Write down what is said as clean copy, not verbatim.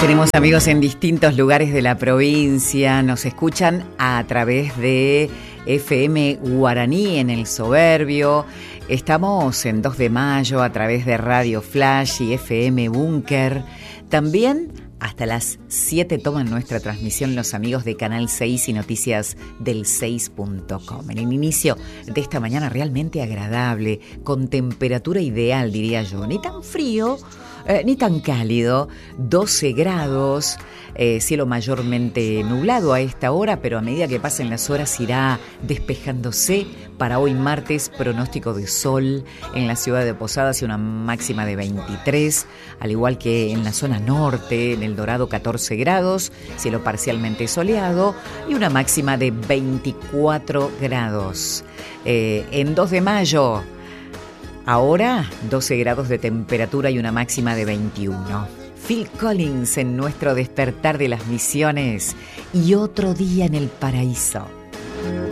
Tenemos amigos en distintos lugares de la provincia, nos escuchan a través de FM Guaraní en El Soberbio, estamos en 2 de Mayo a través de Radio Flash y FM Búnker, también hasta las 7 toman nuestra transmisión los amigos de Canal 6 y Noticias del 6.com. En el inicio de esta mañana realmente agradable, con temperatura ideal diría yo, ni tan frío, ni tan cálido, 12 grados, cielo mayormente nublado a esta hora, pero a medida que pasen las horas irá despejándose. Para hoy martes, pronóstico de sol en la ciudad de Posadas y una máxima de 23, al igual que en la zona norte, en El Dorado 14 grados, cielo parcialmente soleado y una máxima de 24 grados. En 2 de mayo... Ahora, 12 grados de temperatura y una máxima de 21. Phil Collins en nuestro despertar de las misiones y otro día en el paraíso.